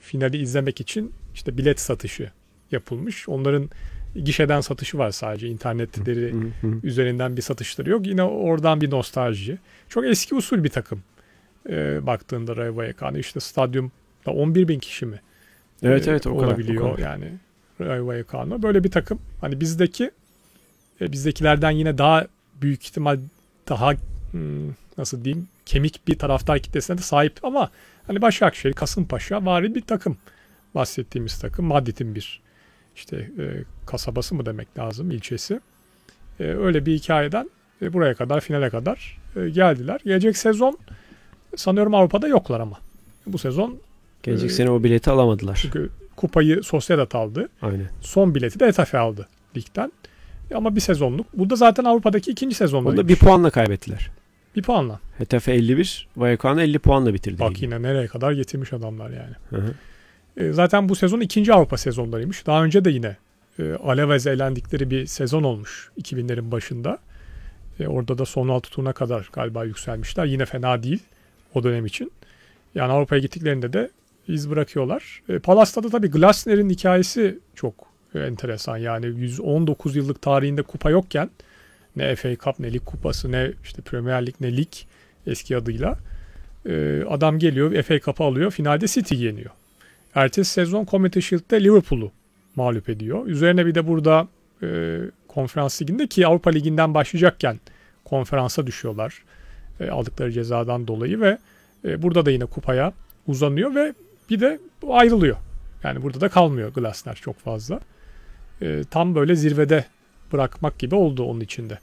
finali izlemek için işte bilet satışı yapılmış. Onların gişeden satışı var sadece. İnternetleri üzerinden bir satışları yok. Yine oradan bir nostalji. Çok eski usul bir takım. Baktığında Rayo Vallecano işte stadyumda 11 bin kişi mi? Evet, o olabiliyor kadar. yani Rayo Vallecano. Böyle bir takım. Hani bizdekilerden yine daha büyük ihtimal daha nasıl diyeyim kemik bir taraftar kitlesine de sahip ama hani Başakşehir, Kasımpaşa vari bir takım. Bahsettiğimiz takım Madrid'in bir işte kasabası mı demek lazım, ilçesi. Öyle bir hikayeden buraya kadar, finale kadar geldiler. Gelecek sezon sanıyorum Avrupa'da yoklar ama. Bu sezon gelecek sene o bileti alamadılar. Çünkü kupayı Sociedad aldı. Aynen. Son bileti de Getafe aldı ligden. Ama bir sezonluk. Bu da zaten Avrupa'daki ikinci sezonlarıymış. Onda bir puanla kaybettiler. Bir puanla. Getafe 51, Vallecano 50 puanla bitirdi. Bak yine nereye kadar getirmiş adamlar yani. Hı. Zaten bu sezon ikinci Avrupa sezonlarıymış. Daha önce de yine Alaves'e elendikleri bir sezon olmuş 2000'lerin başında. Orada da son 6 turuna kadar galiba yükselmişler. Yine fena değil o dönem için. Yani Avrupa'ya gittiklerinde de iz bırakıyorlar. Palas'ta da tabii Glasner'in hikayesi çok enteresan. Yani 119 yıllık tarihinde kupa yokken ne FA Cup ne Lig Kupası ne işte Premier Lig ne Lig eski adıyla adam geliyor FA Cup'ı alıyor. Finalde City yeniyor. Ertesi sezon Community Shield'de Liverpool'u mağlup ediyor. Üzerine bir de burada Konferans Ligi'nde ki Avrupa Ligi'nden başlayacakken konferansa düşüyorlar. Aldıkları cezadan dolayı ve burada da yine kupaya uzanıyor ve bir de ayrılıyor. Yani burada da kalmıyor Glasner çok fazla. Tam böyle zirvede bırakmak gibi oldu onun içinde.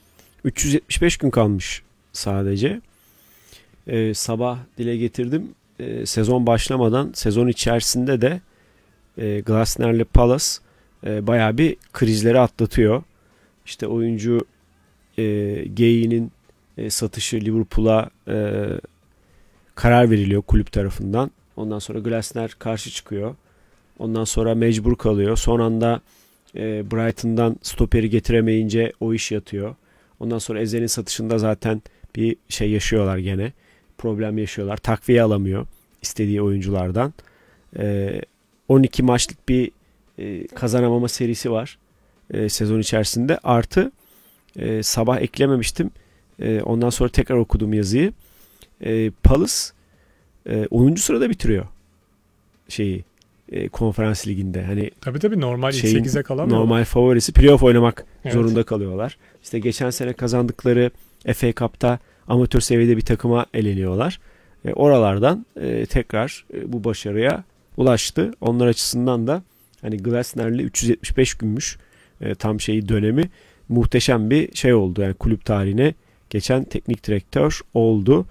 375 gün kalmış sadece. Sabah dile getirdim. Sezon başlamadan sezon içerisinde de Glasner'le Palace bayağı bir krizleri atlatıyor. İşte oyuncu Gay'nin satışı Liverpool'a karar veriliyor kulüp tarafından. Ondan sonra Glasner karşı çıkıyor. Ondan sonra mecbur kalıyor. Son anda Brighton'dan stoperi getiremeyince o iş yatıyor. Ondan sonra Eze'nin satışında zaten bir şey yaşıyorlar gene. Problem yaşıyorlar. Takviye alamıyor istediği oyunculardan. 12 maçlık bir kazanamama serisi var sezon içerisinde. Artı sabah eklememiştim. Ondan sonra tekrar okudum yazıyı. Palace 10. sırada bitiriyor Konferans Ligi'nde. Hani tabii normal ilk 8'e kalamıyor. Normal favorisi playoff oynamak zorunda kalıyorlar. İşte geçen sene kazandıkları FA Cup'ta amatör seviyede bir takıma eleniyorlar. Oralardan tekrar bu başarıya ulaştı. Onlar açısından da hani Glasner'li 375 günmüş tam dönemi muhteşem bir şey oldu. Yani kulüp tarihine geçen teknik direktör oldu.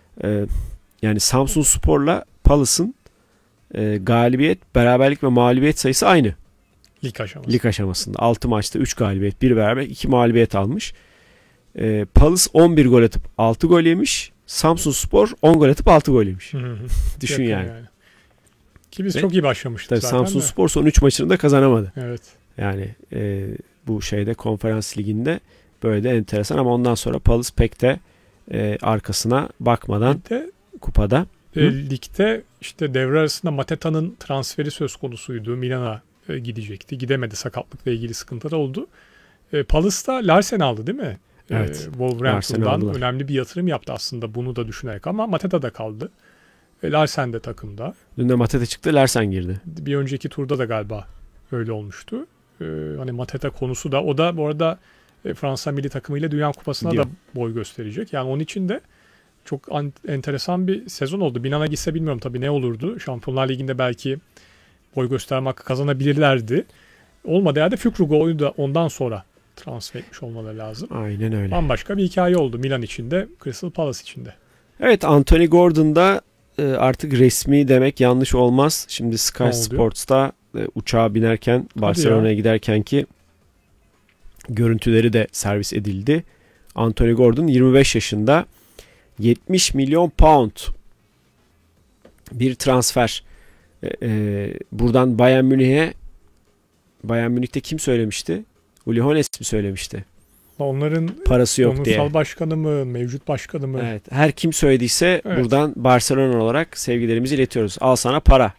Yani Samsunspor'la Palace'ın galibiyet, beraberlik ve mağlubiyet sayısı aynı. Lig aşamasında. 6 maçta 3 galibiyet, 1 beraberlik, 2 mağlubiyet almış. Palace 11 gol atıp 6 gol yemiş. Samsunspor 10 gol atıp 6 gol yemiş. Düşün yani. Ki biz çok iyi başlamıştık zaten. Samsunspor son 3 maçını da kazanamadı. Evet. Yani bu Konferans Ligi'nde böyle de enteresan ama ondan sonra Palace pek de arkasına bakmadan kupada. Ligde işte devre arasında Mateta'nın transferi söz konusuydu. Milan'a gidecekti. Gidemedi. Sakatlıkla ilgili sıkıntılar oldu. Palace'da Larsen aldı değil mi? Evet. Wolverhampton'dan önemli bir yatırım yaptı aslında bunu da düşünerek ama Mateta da kaldı. Larsen de takımda. Dün de Mateta çıktı, Larsen girdi. Bir önceki turda da galiba öyle olmuştu. Hani Mateta konusu da o da bu arada Fransa milli takımıyla Dünya Kupası'na da boy gösterecek. Yani onun için de çok enteresan bir sezon oldu. Milan'a gitse bilmiyorum tabii ne olurdu. Şampiyonlar Ligi'nde belki boy gösterme hakkı kazanabilirlerdi. Olmadı ya da Fükrug'u da ondan sonra transfer etmiş olmaları lazım. Aynen öyle. Bambaşka bir hikaye oldu Milan içinde, Crystal Palace içinde. Evet, Anthony Gordon da artık resmi demek yanlış olmaz. Şimdi Sky Sports'ta uçağa binerken Barcelona'ya giderken ki görüntüleri de servis edildi. Anthony Gordon 25 yaşında 70 milyon pound bir transfer. Buradan Bayern Münih'te kim söylemişti? Uli Hoeneß mi söylemişti? Onların parası yok diye. Onursal başkanı mı, mevcut başkanı mı? Evet, her kim söylediyse buradan Barcelona olarak sevgilerimizi iletiyoruz. Al sana para